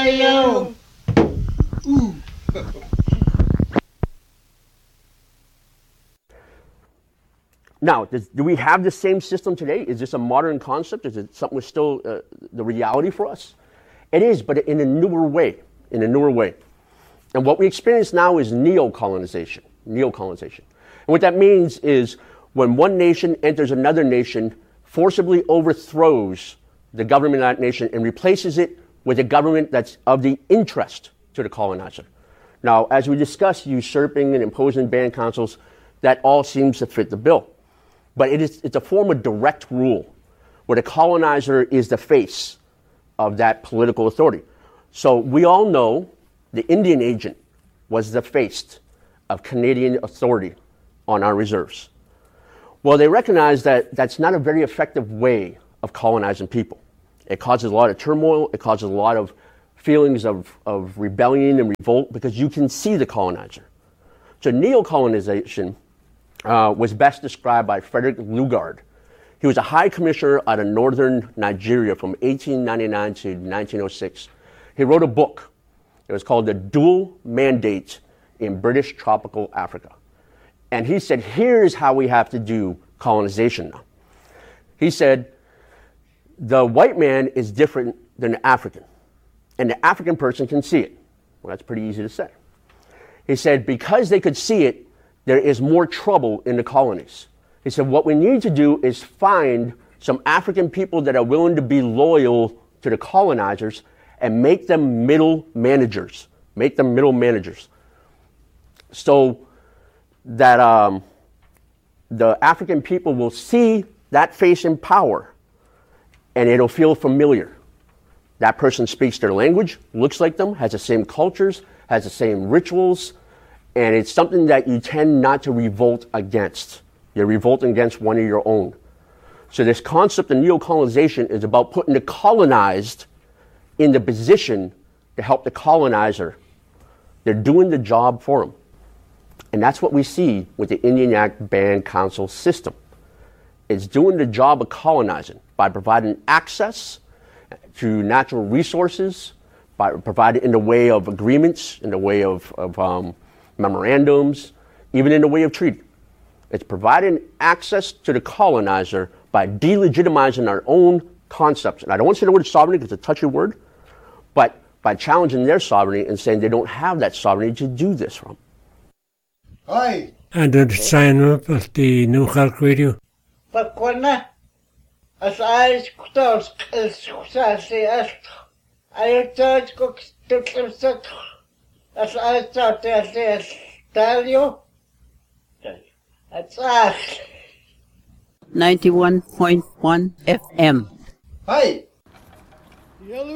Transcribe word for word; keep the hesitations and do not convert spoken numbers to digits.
Ohio. Ooh. Now, does, do we have the same system today? Is this a modern concept? Is it something that's still uh, the reality for us? It is, but in a newer way, in a newer way. And what we experience now is neo-colonization, neo-colonization. And what that means is when one nation enters another nation, forcibly overthrows the government of that nation and replaces it with a government that's of the interest to the colonizer. Now, as we discussed, usurping and imposing band councils, that all seems to fit the bill. But it is, it's a form of direct rule, where the colonizer is the face of that political authority. So we all know the Indian agent was the face of Canadian authority on our reserves. Well, they recognize that that's not a very effective way of colonizing people. It causes a lot of turmoil, it causes a lot of feelings of, of rebellion and revolt because you can see the colonizer. So neo-colonization uh, was best described by Frederick Lugard. He was a high commissioner out of northern Nigeria from eighteen ninety-nine to nineteen oh six. He wrote a book. It was called The Dual Mandate in British Tropical Africa. And he said, here's how we have to do colonization now. He said, the white man is different than the African, and the African person can see it. Well, that's pretty easy to say. He said, because they could see it, there is more trouble in the colonies. He said, what we need to do is find some African people that are willing to be loyal to the colonizers and make them middle managers, make them middle managers. So that um, the African people will see that face in power and it'll feel familiar. That person speaks their language, looks like them, has the same cultures, has the same rituals, and it's something that you tend not to revolt against. You're revolting against one of your own. So this concept of neo-colonization is about putting the colonized in the position to help the colonizer. They're doing the job for them. And that's what we see with the Indian Act Band Council system. It's doing the job of colonizing by providing access to natural resources, by providing in the way of agreements, in the way of, of um, memorandums, even in the way of treaty. It's providing access to the colonizer by delegitimizing our own concepts. And I don't want to say the word sovereignty because it's a touchy word, but by challenging their sovereignty and saying they don't have that sovereignty to do this from. Hi. And the sign up of the New Hulk Radio. Pakwana. As I start as Sasi as I start cook to Kimsuk. As I start as tell you. That's us. ninety-one point one F M. Hi.